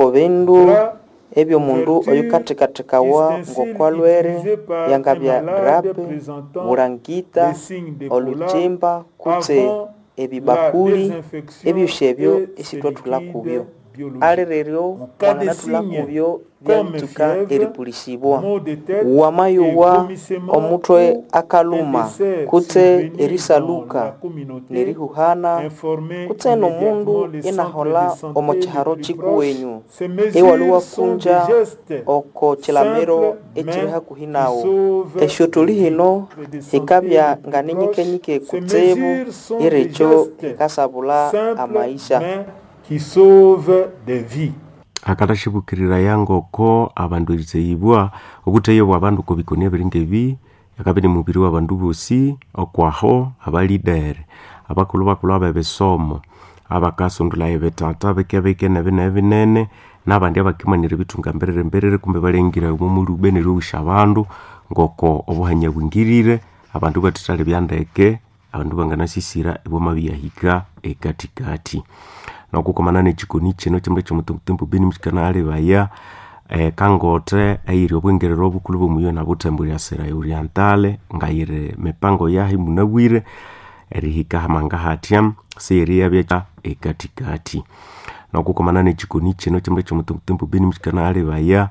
kobendu ebyo mundu oyukatekatekawa ngokwalwere yangabya rape burangita oluchimba kutse ebibakuli ebyoshebyo esitwatula kubyo ali rero wanganatula kubyo byatuka eripulisibwa wamayuwa omutwe akaluma kutse erisaluka nerihuhana kutse nomundu inahola omochiharo chikuwenyu ewaluwa kunja oko chilamero echiri hakuhi nawo esho tuli hino hikabya nganinyikenike kutsebu irecho hikasabula amaisha qui sauve des vies. Akatashibukirira yangoko abandu erizeyibwa okuteyebwa abandu kubikonia biringebi yakabene mubiri w'abandu bosi okwaho abalidere abakulu abebesomo abakasundula ebetata bekebeke nebinene nabandi abakimanira bitunga mberere kumbe balengira mu rubene rusha abandu ngoko obuhanya bwingirire abandu batitale byandeke abandu banganasisira ebo mabiyahika ekatikati nokukomana nechikoni chino chimbe chomutempo bini mchikana ale baya kangote ayiri obwengerero obukulu bomuyo na butembo ya sera orientale ngayire mepango yahi munabwire erihika hamanga hatyam seria bya ekatikati nokukomana nechikoni chino chimbe chomutempo bini mchikana ale baya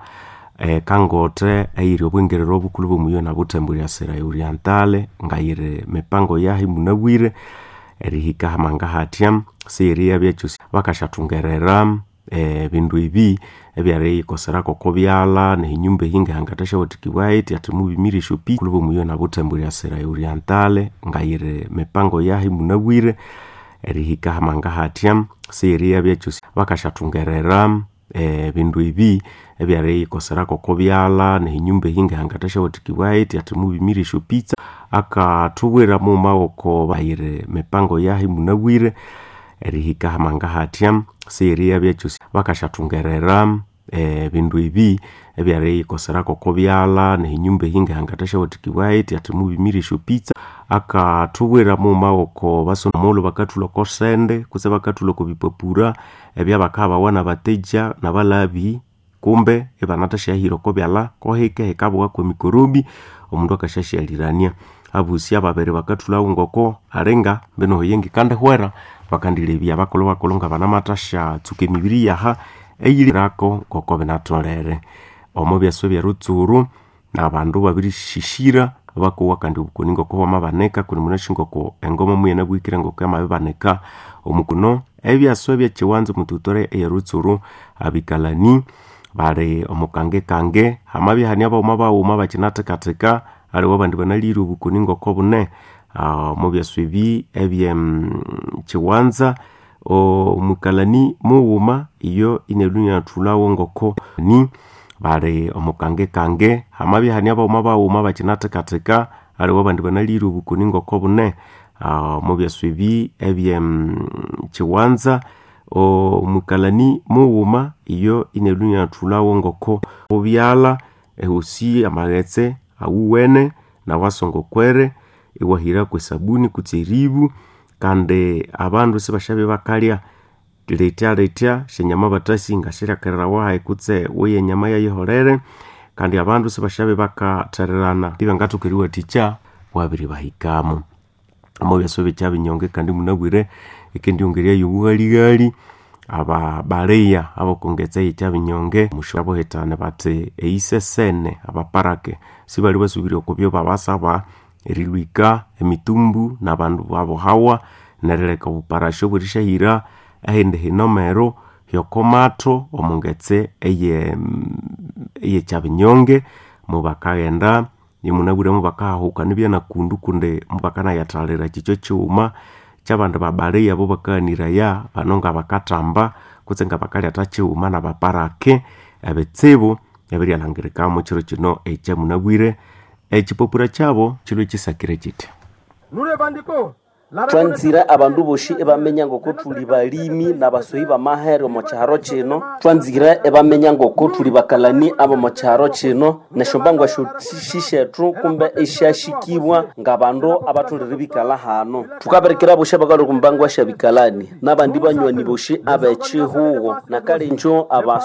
kangote ayiri obwengerero obukulu bomuyo na butembo ya sera orientale ngayire mepango yahi munabwire erihika hamanga hatyam seria byachusi bakashatungerera bindu ibi ebyare ikosera koko byala nehinyumba hinga hangatasha wotikiwaiti ati mubimirisho pi kulo muyo na butembo ya sera orientale ngayire mepango yahi munabwire erihika hamanga hatyam seria byachusi bakashatungerera bindu ibi ebyare ikosera koko byala nehinyumba hinga hangatasha wotikiwaiti ati mubimirisho pizza akatubwera mu mawoko bayire mepango yahi munabwire erihika hamanga hatyam seria byachusi bakashatungerera bindu ibi ebyare ikosera koko byala nehinyumba hinga hangatasha wotikiwaiti ati mubimirisho pizza akatubwera mu mawoko basona molo bakatula ko sende kuse bakatula ko bipapura ebyabakaba wana bateja nabalabi kumbe ebanatasha hiro ko byala ko heke hekabo kwa mikorobi omundu akashashirania abusi ababere bakatula ngoko arenga beno yengi kande hwera bakandilebya bakolonga banamatasha tsuke mibiri yaha eyirako koko benatolere omobyaso bya rutsuru nabandu babiri shishira bako wakandi ubukuningo ko mabaneka kuri munashingo ko engoma muye nabwikira ngo kama baneka omukuno ebyaso bya chiwanze mututore ya rutsuru abikalani bare omukange hamabi hani aba umaba bakinateka ali wabandi banaliru bukuningo ko bune mobyaso ibi ebye chiwanza omukalani muwuma iyo inelunya tulawo ngoko ni bare omukange hamabi hani aba umaba bakinateka ali wabandi banaliru bukuningo ko bune mobyaso ibi ebye chiwanza omukalani muwuma iyo inelunya tulawo ngoko obyala ehusi amagetse awuwene na wasongo kwere iwahira kwesabuni kutsiribu kande abandu sibashabe bakalya letia shenyama batasi ngashira karawa ikutse woye nyama ya yihorere kandi abandu sibashabe bakatarerana biba ngatukiriwa ticha wabiri bahikamo amobyasobe cyabinyonge kandi munabwire ikindi ongeria yubugali aba bareya abo kongetsa icyabinyonge mushabo hetane bate eisesene abaparake sibali basubiri okubyo babasaba erilwika emitumbu nabandu babo hawa nereleka buparasho burishahira ahende hinomero yokomato omungetse eye cyabinyonge mubakagenda nimunabure mubakahuka nibya nakundu kunde mubakana yatalera kicho cyuma cy'abantu babare yabo bakanira ya banonga bakatamba kutsenga bakali atacyuma nabaparake abetsebo yabiri alangirika mu kiro kino munabwire ekipopura cyabo kilo kisakire kiti nure bandiko twanzira abandu boshi ebamenya ngoko tuli balimi nabasohi bamahero mu cyaro kino twanzira ebamenya ngoko tuli bakalani abo mu cyaro kino neshombangwa shishetru kumbe ishashikibwa ngabandu abatulire bikala hano tukaberekera boshi bagalo kumbangwa shabikalani nabandi banywani boshi abechihugo nakalenjo aba